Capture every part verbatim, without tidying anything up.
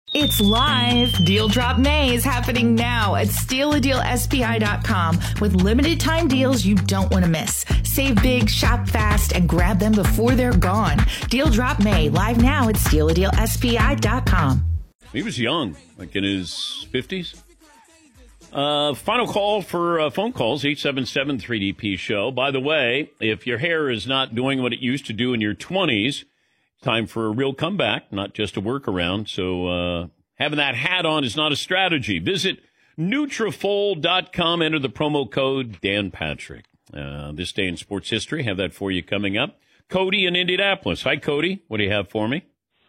It's live. Deal Drop May is happening now at steal a deal S P I dot com with limited time deals you don't want to miss. Save big, shop fast, and grab them before they're gone. Deal Drop May live now at steal a deal S P I dot com. He was young, like in his fifties. Uh, final call for uh, phone calls, eight seven seven three D P show. By the way, if your hair is not doing what it used to do in your twenties, time for a real comeback, not just a workaround. So uh, having that hat on is not a strategy. Visit Nutrafol dot com. Enter the promo code Dan Patrick. Uh, this day in sports history, have that for you coming up. Cody in Indianapolis. Hi, Cody. What do you have for me?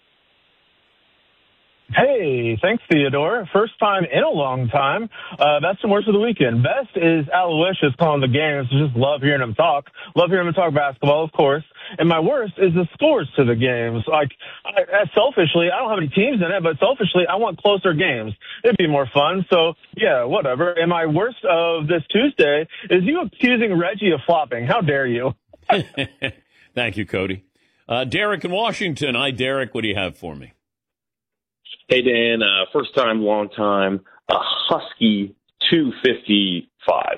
Hey, thanks, Theodore. First time in a long time. Uh, best and worst of the weekend. Best is Aloysius calling the games. Just love hearing him talk. Love hearing him talk basketball, of course. And my worst is the scores to the games. Like, I, selfishly, I don't have any teams in it, but selfishly, I want closer games. It'd be more fun. So, yeah, whatever. And my worst of this Tuesday is you accusing Reggie of flopping. How dare you? Thank you, Cody. Uh, Derek in Washington. Hi, Derek. What do you have for me? Hey, Dan, uh, first time, long time, a Husky two fifty-five.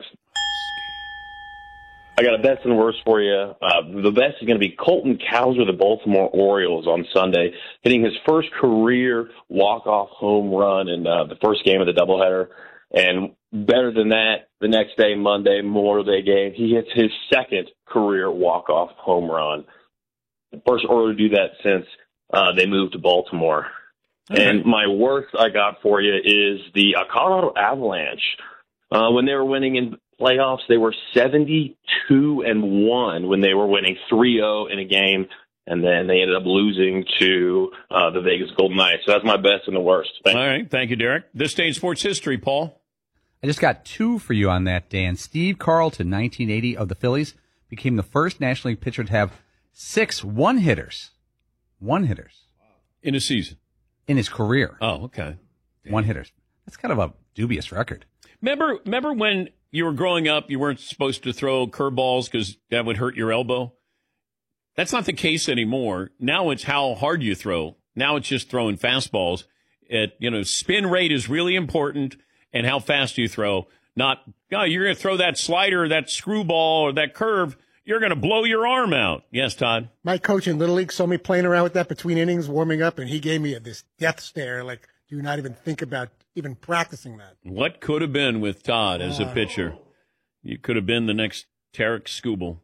I got a best and worst for you. Uh, the best is going to be Colton Cowser of the Baltimore Orioles on Sunday, hitting his first career walk-off home run in uh, the first game of the doubleheader. And better than that, the next day, Monday, Memorial Day game, he hits his second career walk-off home run. The first Oriole to do that since uh, they moved to Baltimore. Okay. And my worst I got for you is the uh, Colorado Avalanche. Uh, when they were winning in playoffs, they were seventy-two and one when they were winning three oh in a game, and then they ended up losing to uh, the Vegas Golden Knights. So that's my best and the worst. Thanks. All right. Thank you, Derek. This day in sports history, Paul. I just got two for you on that, Dan. Steve Carlton, nineteen eighty, of the Phillies, became the first National League pitcher to have six one-hitters. One-hitters. In a season. In his career. Oh, okay. One hitters. That's kind of a dubious record. Remember, remember when you were growing up, you weren't supposed to throw curveballs because that would hurt your elbow? That's not the case anymore. Now it's how hard you throw. Now it's just throwing fastballs. It, you know, spin rate is really important, and how fast you throw. Not, oh, you're going to throw that slider, or that screwball, or that curve. You're going to blow your arm out. Yes, Todd? My coach in Little League saw me playing around with that between innings, warming up, and he gave me this death stare, like, do not even think about even practicing that. What could have been with Todd as a pitcher? You could have been the next Tarek Skubal.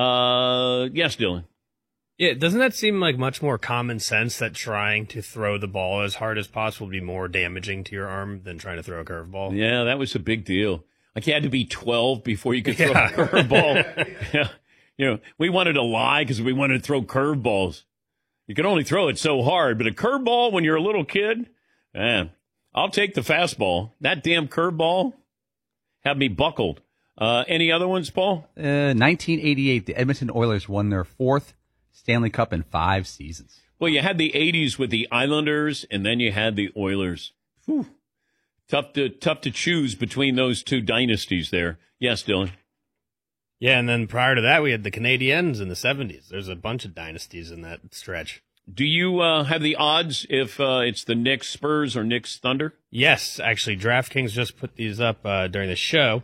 Uh, yes, Dylan? Yeah, doesn't that seem like much more common sense that trying to throw the ball as hard as possible would be more damaging to your arm than trying to throw a curveball? Yeah, that was a big deal. Like, you had to be twelve before you could throw Yeah. a curveball. Yeah. You know, we wanted to lie because we wanted to throw curveballs. You can only throw it so hard, but a curveball when you're a little kid, man, I'll take the fastball. That damn curveball had me buckled. Uh, any other ones, Paul? Uh, nineteen eighty-eight, the Edmonton Oilers won their fourth Stanley Cup in five seasons. Well, you had the eighties with the Islanders, and then you had the Oilers. Whew. Tough to tough to choose between those two dynasties there. Yes, Dylan? Yeah, and then prior to that, we had the Canadiens in the seventies. There's a bunch of dynasties in that stretch. Do you uh, have the odds if uh, it's the Knicks Spurs or Knicks Thunder? Yes, actually, DraftKings just put these up uh, during the show.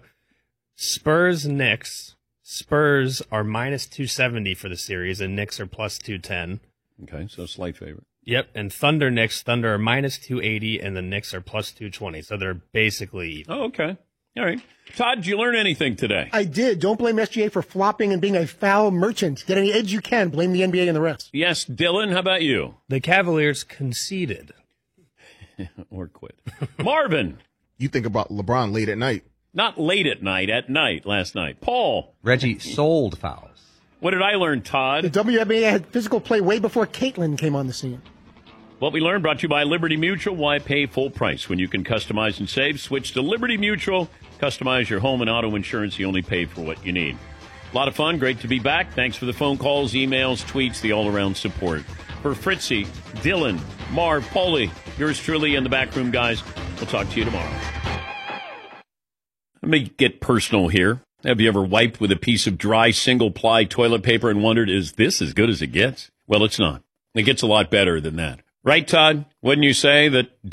Spurs Knicks. Spurs are minus two seventy for the series, and Knicks are plus two ten. Okay, so slight favorite. Yep, and Thunder Knicks. Thunder are minus two eighty, and the Knicks are plus two twenty. So they're basically even. Oh, okay. All right. Todd, did you learn anything today? I did. Don't blame S G A for flopping and being a foul merchant. Get any edge you can. Blame the N B A and the refs. Yes, Dylan, how about you? The Cavaliers conceded. Or quit. Marvin. You think about LeBron late at night. Not late at night, at night, last night. Paul. Reggie sold fouls. What did I learn, Todd? The W N B A had physical play way before Caitlin came on the scene. What we learned brought to you by Liberty Mutual. Why pay full price when you can customize and save? Switch to Liberty Mutual. Customize your home and auto insurance. You only pay for what you need. A lot of fun. Great to be back. Thanks for the phone calls, emails, tweets, the all-around support. For Fritzy, Dylan, Marv, Paulie, yours truly, and the backroom guys, we'll talk to you tomorrow. Let me get personal here. Have you ever wiped with a piece of dry single-ply toilet paper and wondered, is this as good as it gets? Well, it's not. It gets a lot better than that. Right, Todd? Wouldn't you say that